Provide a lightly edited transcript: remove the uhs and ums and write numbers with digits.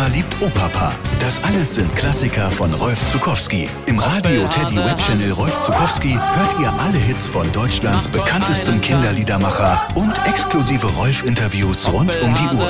Mama liebt Opapa. Das alles sind Klassiker von Rolf Zuckowski. Im Radio Teddy Webchannel Rolf Zuckowski hört ihr alle Hits von Deutschlands bekanntestem Kinderliedermacher und exklusive Rolf-Interviews rund um die Uhr.